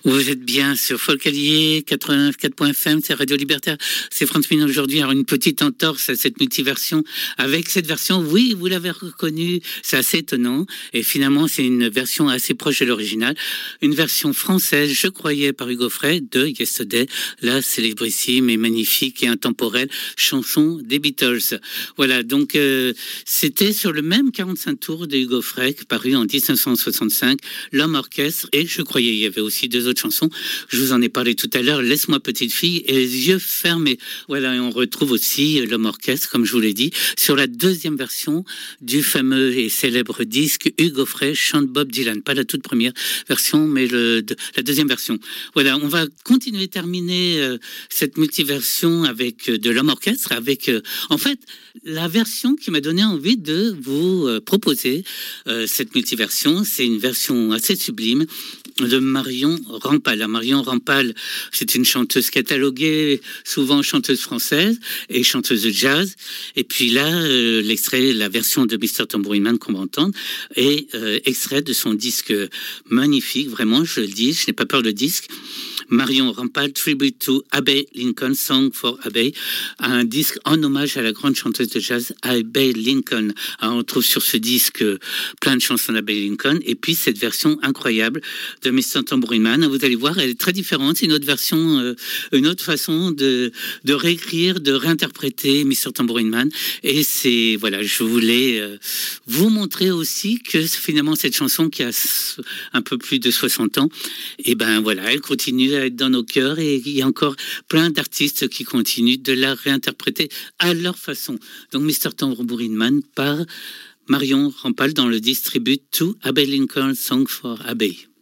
Vous êtes bien sur Folcalier 84.fm, c'est Radio Libertaire. C'est Franz Min aujourd'hui. Alors, une petite entorse à cette multiversion. Avec cette version, oui, vous l'avez reconnue, c'est assez étonnant. Et finalement, c'est une version assez proche de l'original. Une version française, je croyais, par Hugo Frey, de Yesterday, la célébrissime et magnifique et intemporelle chanson des Beatles. Voilà, donc c'était sur le même 45 tours de Hugo Frey, paru en 1965, L'Homme Orchestre, et je croyais, il y avait aussi deux autres chansons. Je vous en ai parlé tout à l'heure, Laisse-moi petite fille et Les yeux fermés. Voilà, et on retrouve aussi L'Homme Orchestre, comme je vous l'ai dit, sur la deuxième version du fameux et célèbre disque Hugo Frey chante Bob Dylan. Pas la toute première version, mais la deuxième version. Voilà, on va continuer, terminer cette multiversion avec de L'Homme Orchestre, avec en fait la version qui m'a donné envie de vous proposer cette multiversion. C'est une version assez sublime de Marion Rampal. Marion Rampal, c'est une chanteuse cataloguée, souvent chanteuse française et chanteuse de jazz. Et puis là, l'extrait, la version de Mr. Tambourine Man qu'on va entendre, est extrait de son disque magnifique, vraiment, je le dis, je n'ai pas peur de disque. Marion Rampal, Tribute to Abbey Lincoln, Song for Abbey, un disque en hommage à la grande chanteuse de jazz Abbey Lincoln. Alors, on trouve sur ce disque plein de chansons d'Abbey Lincoln, et puis cette version incroyable de Mr. Tambourine Man. Vous allez voir, elle est très différente, c'est une autre version, une autre façon de réécrire, de réinterpréter Mr. Tambourine Man. Et c'est, voilà, je voulais vous montrer aussi que finalement cette chanson qui a un peu plus de 60 ans, et ben voilà, elle continue à être dans nos cœurs, et il y a encore plein d'artistes qui continuent de la réinterpréter à leur façon. Donc Mr. Tambourine Man par Marion Rampal dans le disque Tribute to Abbey Lincoln, Song for Abbey.